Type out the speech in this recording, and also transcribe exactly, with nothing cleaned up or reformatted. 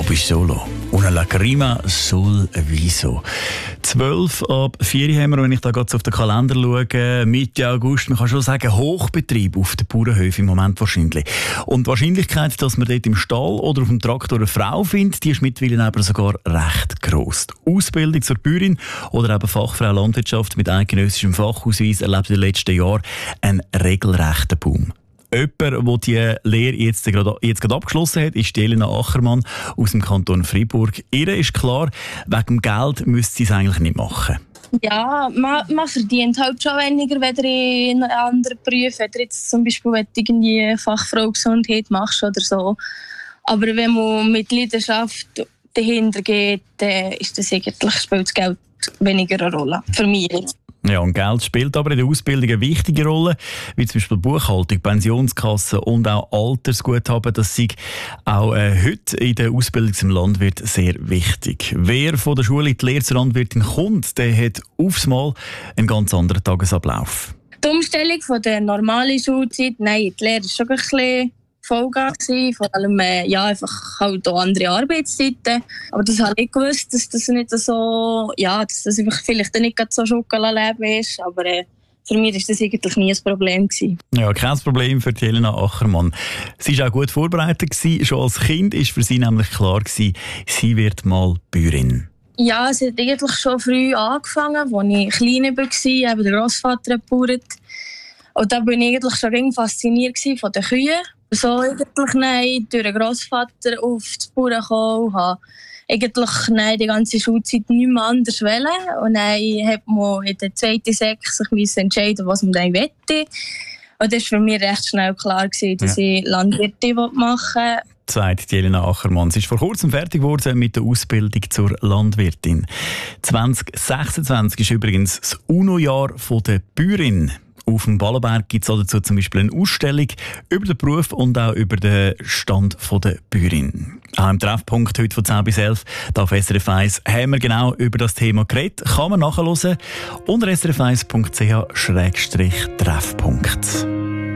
bist solo. Una lacrima sul viso. zwölf ab vier haben wir, wenn ich da gerade auf den Kalender schaue, Mitte August, man kann schon sagen, Hochbetrieb auf den Bauernhöfen im Moment wahrscheinlich. Und die Wahrscheinlichkeit, dass man dort im Stall oder auf dem Traktor eine Frau findet, die ist mittlerweile aber sogar recht gross. Die Ausbildung zur Bäuerin oder eben Fachfrau Landwirtschaft mit eidgenössischem Fachausweis erlebt in den letzten Jahren einen regelrechten Boom. Jemand, der die Lehre jetzt gerade, jetzt gerade abgeschlossen hat, ist Elena Achermann aus dem Kanton Freiburg. Ihr ist klar, wegen dem Geld müsste sie es eigentlich nicht machen. Ja, man, man verdient halt schon weniger, wenn du in einem anderen Beruf, wenn du jetzt zum Beispiel irgendwie Fachfrau Gesundheit machst oder so. Aber wenn man mit Leidenschaft dahinter geht, dann ist das eigentlich, spielt das Geld weniger eine Rolle. Für mich jetzt. Ja, und Geld spielt aber in der Ausbildung eine wichtige Rolle, wie zum Beispiel Buchhaltung, Pensionskasse und auch Altersguthaben. Das ist auch äh, heute in der Ausbildung zum Landwirt sehr wichtig. Wer von der Schule in die Lehre zur Landwirtin kommt, der hat aufs Mal einen ganz anderen Tagesablauf. Die Umstellung von der normalen Schulzeit, nein, die Lehre war schon ein bisschen Vollgas, vor allem äh, ja, einfach halt auch andere Arbeitszeiten. Aber das habe ich gewusst, dass das nicht so, ja, dass das einfach vielleicht nicht so Schokoladleben ist, aber äh, für mich war das eigentlich nie ein Problem gewesen. Ja, kein Problem für Elena Achermann. Sie war auch gut vorbereitet gewesen. Schon als Kind war für sie nämlich klar gewesen, sie wird mal Bäuerin. Ja, es hat eigentlich schon früh angefangen, als ich klein war, eben der Grossvater hat gebaut. Und da war ich eigentlich schon fasziniert von den Kühen. So eigentlich nein, durch den Grossvater auf die Bauern gekommen, habe eigentlich nein, die ganze Schulzeit nicht mehr anders wollen. Und dann hat man in der zweiten Sek sich entscheiden, was man dann wollte. Und das war für mich recht schnell klar gewesen, dass ja. ich Landwirtin machen will. Sagt Elena Achermann. Sie ist vor kurzem fertig geworden mit der Ausbildung zur Landwirtin. zwanzig sechsundzwanzig ist übrigens das UNO-Jahr der Bäuerin. Auf dem Ballenberg gibt es dazu zum Beispiel eine Ausstellung über den Beruf und auch über den Stand der Bäuerin. Auch im Treffpunkt heute von zehn bis elf auf S R F eins haben wir genau über das Thema geredet. Kann man nachhören unter s r f eins punkt c h Treffpunkt.